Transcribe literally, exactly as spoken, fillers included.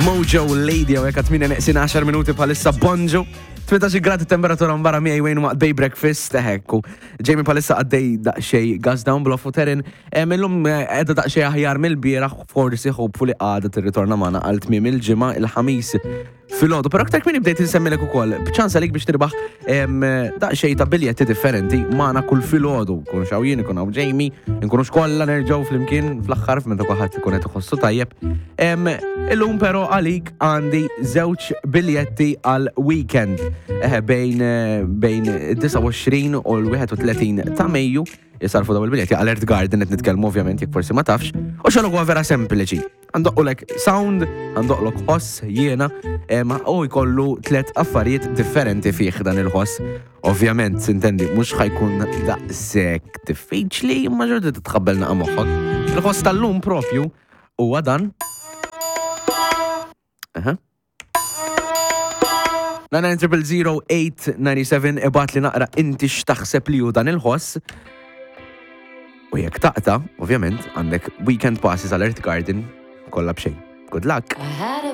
Mojo Lady u jekk tmien neqsin għaxar minuti bħalissa Bonġu. tmentax gradi temperatura mbara miegħi wejn waqt Bay Breakfast eħekku. Jamie bħalissa għaddej daqsxejn gas down bluff u terin millum qiegħda daqsxejn aħjar mill-bieraħ forsi hopefully għadha tirritorna magħna għal tmiem il-ġimgħa il-ħamis fil-għodu. Però aktar kmini bdejt insemmilek ukoll b'ċans għalik biex tirbaħ daqsxejn ta' biljetti differenti magħna kull fil-għodu. Kun xaw jien ikun hawn Jamie, nkunu kollha nerġgħu flimkien fl-aħħar meta kulħadd ikun qed iħossu tajjeb. Illum però għalik għandi żewġ biljetti għal weekend bejn bejn id-disa' u għoxrin u l-wieħed u tletin ta' Mejju jisarfu daw il-biljetti għal Art Garden qed nitkellmu ovvjament jekk forsi ma tafx. U xogħol huwa vera sempliċi. Għandoqlek sound, għandoqlok ħoss jiena u jkollu tliet affarijiet differenti fih dan il-ħoss. Ovvjament, intendi, mhux ħajkun daqshekk diffiċli imma ġordi titħabbelna moħħok. Il-ħoss tal-lum propju huwa dan. Aha. nine zero zero eight nine seven ibat li naqra inti x'taħseb li hu dan il-ħoss. U jekk taqta, ovvjament, għandek weekend passes għal Art Garden kollha b'xejn. Good luck!